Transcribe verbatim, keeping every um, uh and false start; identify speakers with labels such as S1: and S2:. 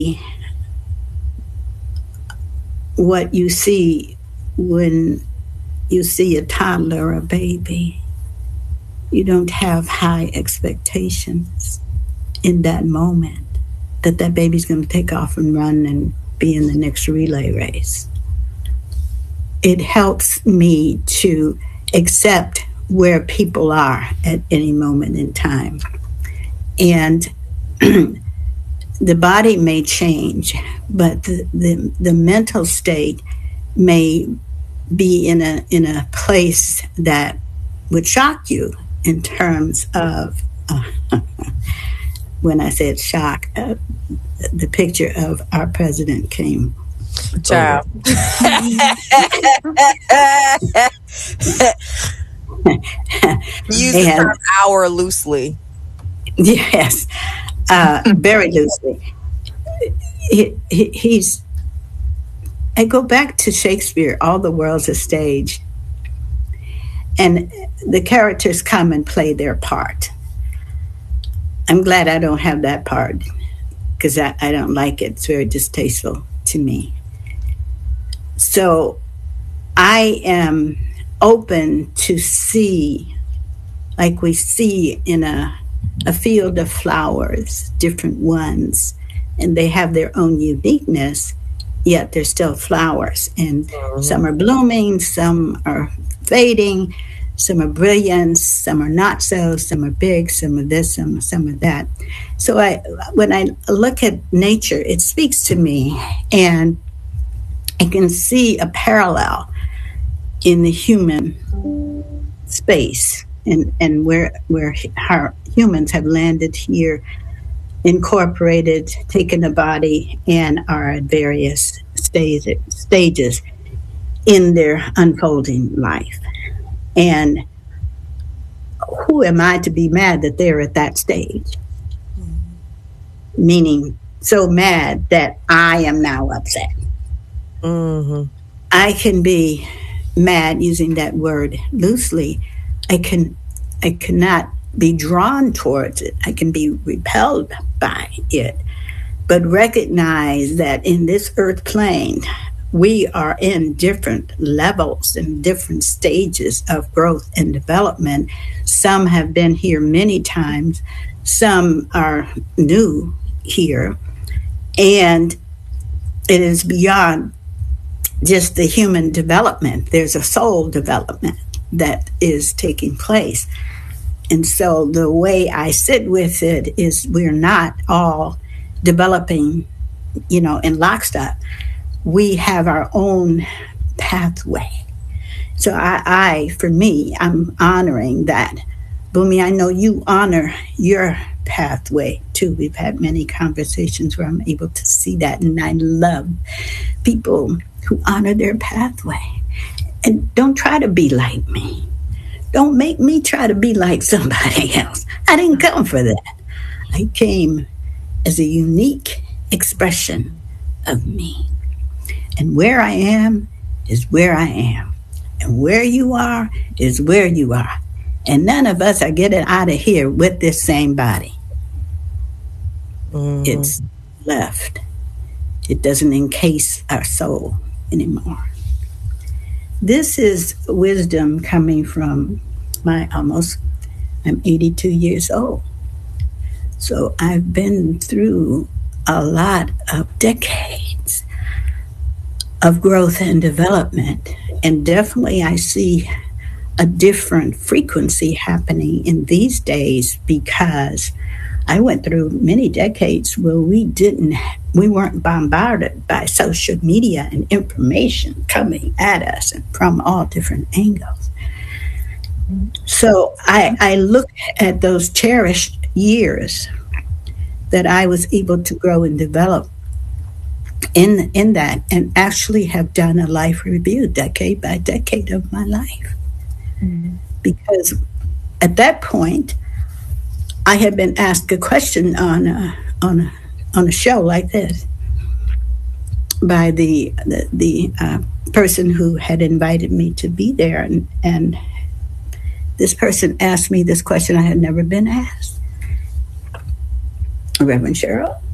S1: what you see when you see a toddler or a baby. You don't have high expectations in that moment that that baby's going to take off and run and be in the next relay race. It helps me to accept where people are at any moment in time. And the body may change, but the, the, the mental state may be in a in a place that would shock you in terms of, uh, when I said shock, uh, the picture of our president came.
S2: Child. Use the term hour loosely.
S1: Yes, uh, very loosely. He, he, he's. I go back to Shakespeare, All the World's a Stage, and the characters come and play their part. I'm glad I don't have that part, because I, I don't like it. It's very distasteful to me. So I am open to see, like we see in a, a field of flowers, different ones, and they have their own uniqueness, yet they're still flowers. And mm-hmm. some are blooming, some are fading, some are brilliant, some are not so, some are big, some are this, some, some are that. So I, when I look at nature, it speaks to me, and I can see a parallel in the human space and, and where where our humans have landed here, incorporated, taken a body, and are at various stage, stages in their unfolding life. And who am I to be mad that they're at that stage? Mm-hmm. Meaning so mad that I am now upset. Mm-hmm. I can be mad, using that word loosely. I can, I cannot be drawn towards it. I can be repelled by it, but recognize that in this earth plane, we are in different levels and different stages of growth and development. Some have been here many times. Some are new here. And it is beyond just the human development. There's a soul development that is taking place. And so the way I sit with it is we're not all developing, you know, in lockstep. We have our own pathway. So I, I, for me, I'm honoring that. Bumi, I know you honor your pathway too. We've had many conversations where I'm able to see that. And I love people who honor their pathway. And don't try to be like me. Don't make me try to be like somebody else. I didn't come for that. I came as a unique expression of me. And where I am is where I am. And where you are is where you are. And none of us are getting out of here with this same body. Mm. It's left. It doesn't encase our soul anymore. This is wisdom coming from my almost, I'm eighty-two years old. So I've been through a lot of decades of growth and development. And definitely I see a different frequency happening in these days, because I went through many decades where we didn't, we weren't bombarded by social media and information coming at us and from all different angles. So I, I look at those cherished years that I was able to grow and develop in in that, and actually have done a life review decade by decade of my life. Mm-hmm. Because at that point, I had been asked a question on a, on a, on a show like this by the the, the uh, person who had invited me to be there, and, and this person asked me this question I had never been asked. Reverend Cheryl,